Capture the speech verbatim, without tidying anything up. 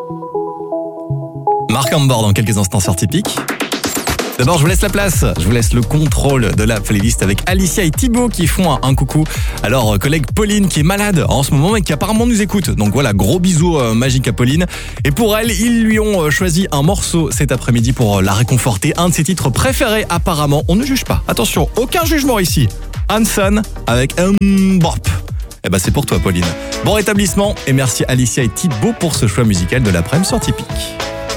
Marc Amber dans quelques instants sur Typique. D'abord, je vous laisse la place, je vous laisse le contrôle de la playlist avec Alicia et Thibaut qui font un, un coucou à leur collègue Pauline qui est malade en ce moment et qui apparemment nous écoute. Donc voilà, gros bisous euh, magiques à Pauline. Et pour elle, ils lui ont choisi un morceau cet après-midi pour la réconforter. Un de ses titres préférés apparemment. On ne juge pas. Attention, aucun jugement ici. Hanson avec um, Bop. Eh ben c'est pour toi Pauline. Bon rétablissement et merci Alicia et Thibaut pour ce choix musical de l'après-midi sur Typique.